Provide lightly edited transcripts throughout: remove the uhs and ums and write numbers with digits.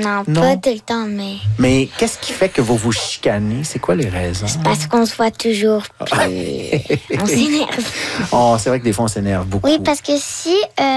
Non, Non. pas tout le temps, mais Mais qu'est-ce qui fait que vous vous chicanez? C'est quoi les raisons? c'est parce qu'on se voit toujours, puis on s'énerve. Oh, c'est vrai que des fois, on s'énerve beaucoup. Oui, parce que si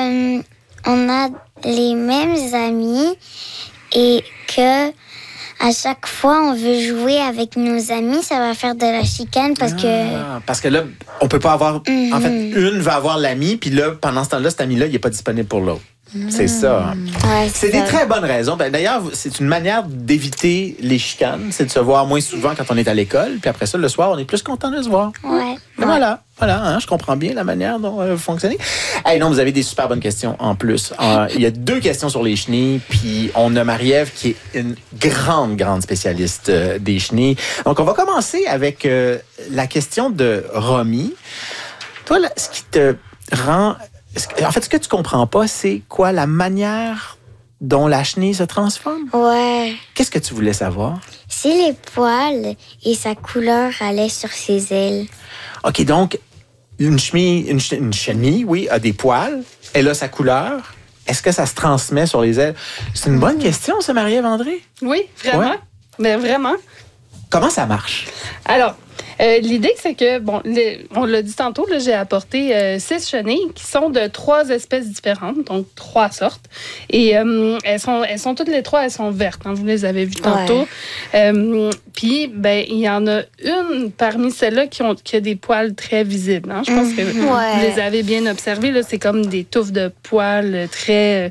on a les mêmes amis et que à chaque fois on veut jouer avec nos amis, ça va faire de la chicane parce Parce que là, on peut pas avoir... En fait, une va avoir l'ami, puis là, pendant ce temps-là, cet ami-là, il n'est pas disponible pour l'autre. C'est ça. Hein? Ouais, C'est des très bonnes raisons. Ben, d'ailleurs, c'est une manière d'éviter les chicanes, c'est de se voir moins souvent quand on est à l'école, puis après ça, le soir, on est plus content de se voir. Ouais. Mais voilà, hein, je comprends bien la manière dont vous fonctionnez. Hey, non, vous avez des super bonnes questions en plus. Il y a 2 questions sur les chenilles, puis on a Marie-Ève qui est une grande spécialiste des chenilles. Donc, on va commencer avec la question de Romy. Toi, là, ce qui te rend... En fait, ce que tu comprends pas, c'est quoi la manière dont la chenille se transforme? Ouais. Qu'est-ce que tu voulais savoir? Si les poils et sa couleur allaient sur ses ailes. OK, donc, une chenille, oui, a des poils. Elle a sa couleur. Est-ce que ça se transmet sur les ailes? C'est une bonne question, ça, Marie-Ève André. Oui, vraiment. Ouais. Mais vraiment. Comment ça marche? Alors, l'idée, c'est que, bon, on l'a dit tantôt, là, j'ai apporté 6 chenilles qui sont de 3 espèces différentes, donc 3 sortes. Et elles sont toutes les 3, elles sont vertes. Hein, vous les avez vues tantôt. Puis, ben, il y en a une parmi celles-là qui a des poils très visibles. Hein. Je pense que vous les avez bien observées. Là, c'est comme des touffes de poils très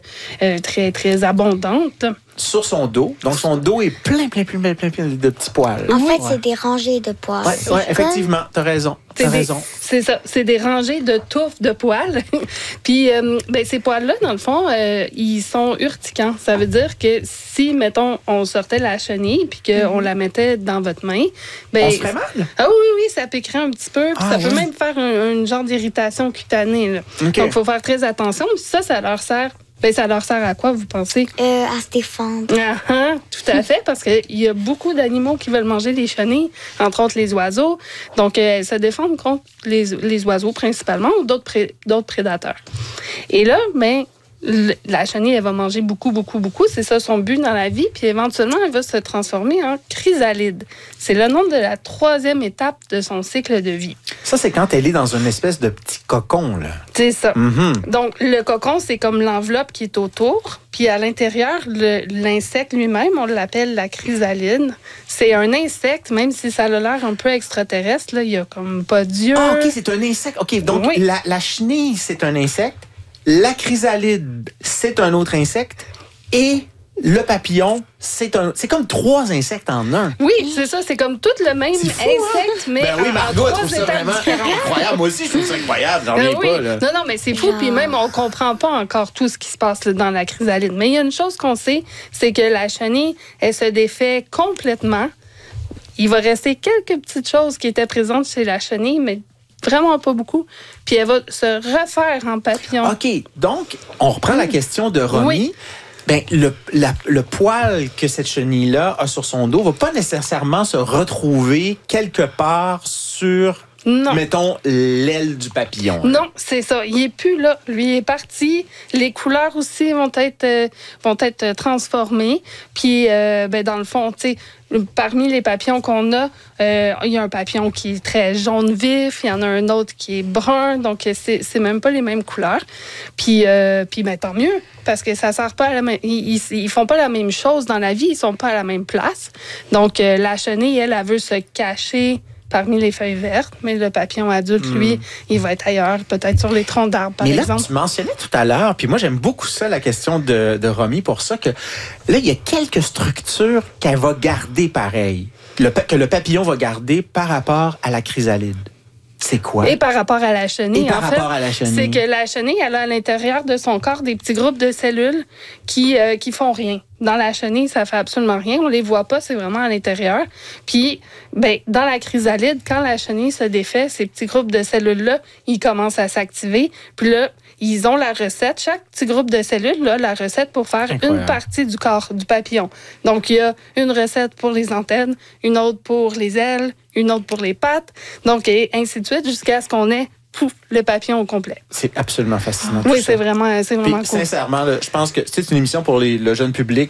abondantes. Sur son dos. Donc, son dos est plein de petits poils. En fait, c'est des rangées de poils. Oui, effectivement, t'as raison. C'est ça. C'est des rangées de touffes de poils. Puis, ben, ces poils-là, dans le fond, ils sont urticants. Ça veut dire que si, mettons, on sortait la chenille puis qu'on la mettait dans votre main... Ben, on se ferait mal? Ah oui, ça piquerait un petit peu. Puis ça peut même faire un genre d'irritation cutanée. Là. Okay. Donc, il faut faire très attention. Puis ça leur sert... Ben, ça leur sert à quoi, vous pensez? À se défendre. Tout à fait, parce qu'il y a beaucoup d'animaux qui veulent manger les chenilles, entre autres les oiseaux. Donc, elles se défendent contre les oiseaux principalement ou d'autres prédateurs. Et là, ben, la chenille, elle va manger beaucoup. C'est ça son but dans la vie. Puis éventuellement, elle va se transformer en chrysalide. C'est le nom de la 3e étape de son cycle de vie. Ça, c'est quand elle est dans une espèce de petit cocon, là. C'est ça. Mm-hmm. Donc, le cocon, c'est comme l'enveloppe qui est autour. Puis à l'intérieur, l'insecte lui-même, on l'appelle la chrysalide. C'est un insecte, même si ça a l'air un peu extraterrestre, là, il n'y a comme pas d'yeux. Ah, OK, c'est un insecte. OK, donc Oui. la chenille, c'est un insecte. La chrysalide, c'est un autre insecte. Et le papillon, c'est comme 3 insectes en un. Oui, c'est ça. C'est comme tout le même C'est fou, insecte, mais Ben oui, Margot, elle en 3 trouve ça étapes vraiment différentes. incroyable. Moi aussi, je trouve ça incroyable. J'en Ben reviens oui. pas, là. Non, mais c'est fou. Puis même, on comprend pas encore tout ce qui se passe là, dans la chrysalide. Mais il y a une chose qu'on sait, c'est que la chenille, elle se défait complètement. Il va rester quelques petites choses qui étaient présentes chez la chenille, mais vraiment pas beaucoup. Puis elle va se refaire en papillon. OK, donc, on reprend la question de Romy. Oui. Ben, le poil que cette chenille-là a sur son dos va pas nécessairement se retrouver quelque part sur, Non. mettons, l'aile du papillon. Là. Non, c'est ça. Il est plus là. Lui il est parti. Les couleurs aussi vont être transformées. Puis, ben, dans le fond, tu sais, parmi les papillons qu'on a, il y a un papillon qui est très jaune vif, il y en a un autre qui est brun, donc c'est même pas les mêmes couleurs. Puis ben, tant mieux, parce que ça sert pas à la même... Ils font pas la même chose dans la vie, ils sont pas à la même place. Donc, la chenille, elle veut se cacher parmi les feuilles vertes, mais le papillon adulte, lui, il va être ailleurs, peut-être sur les troncs d'arbres, par exemple. Mais là, tu mentionnais tout à l'heure, puis moi, j'aime beaucoup ça, la question de Romy, pour ça, que là, il y a quelques structures qu'elle va garder pareil, que le papillon va garder par rapport à la chrysalide. C'est quoi? Et par rapport à la chenille, Et par rapport à la chenille. c'est que la chenille, elle a à l'intérieur de son corps des petits groupes de cellules qui font rien. Dans la chenille, ça fait absolument rien. On les voit pas, c'est vraiment à l'intérieur. Puis, ben, dans la chrysalide, quand la chenille se défait, ces petits groupes de cellules-là, ils commencent à s'activer. Puis là, ils ont la recette, chaque petit groupe de cellules, là, la recette pour faire une partie du corps du papillon. Donc, il y a une recette pour les antennes, une autre pour les ailes, une autre pour les pattes. Donc, et ainsi de suite, jusqu'à ce qu'on ait le papillon au complet. C'est absolument fascinant. Oui, c'est ça. vraiment Puis, cool. sincèrement, là, je pense que c'est une émission pour le jeune public